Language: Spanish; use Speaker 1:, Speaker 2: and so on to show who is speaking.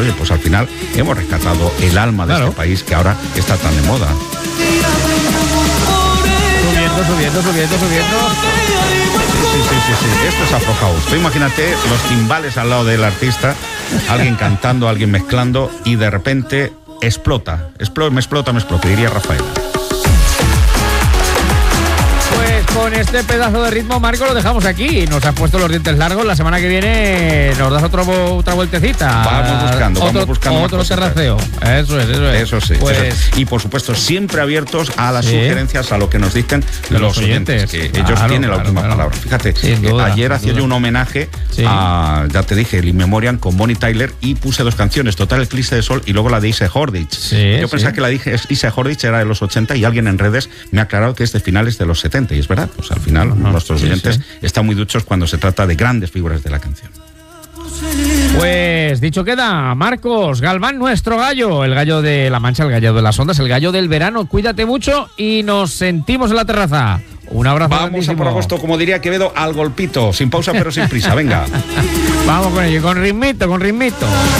Speaker 1: oye, pues al final hemos rescatado el alma de este país que ahora está tan de moda.
Speaker 2: Subiendo.
Speaker 1: Sí. Esto es Afro House. Tú imagínate los timbales al lado del artista, alguien cantando, alguien mezclando, y de repente explota, diría Rafael.
Speaker 2: Pues con este pedazo de ritmo, Marco, lo dejamos aquí. Nos has puesto los dientes largos. La semana que viene nos das otra vueltecita.
Speaker 1: Vamos buscando
Speaker 2: otro terraceo.
Speaker 1: Eso sí.
Speaker 2: Pues...
Speaker 1: Y por supuesto, siempre abiertos a las sugerencias, a lo que nos dicen los oyentes, que ellos tienen la última palabra. Fíjate, ayer hacía yo un homenaje a, ya te dije, el In Memoriam con Bonnie Tyler, y puse 2 canciones, Total Eclipse de Sol y luego la de Ise Hordich. Yo pensaba que la de Ise Hordich era de los 80 y alguien en redes me ha aclarado que es de finales de los 70. Y es verdad, pues al final nuestros oyentes están muy duchos cuando se trata de grandes figuras de la canción.
Speaker 2: Pues dicho queda, Marcos Galván, nuestro gallo, el gallo de La Mancha, el gallo de las ondas, el gallo del verano. Cuídate mucho y nos sentimos en la terraza. Un abrazo.
Speaker 1: Vamos
Speaker 2: grandísimo.
Speaker 1: a por agosto, como diría Quevedo, al golpito, sin pausa pero sin prisa, venga.
Speaker 2: Vamos con ello, con ritmito.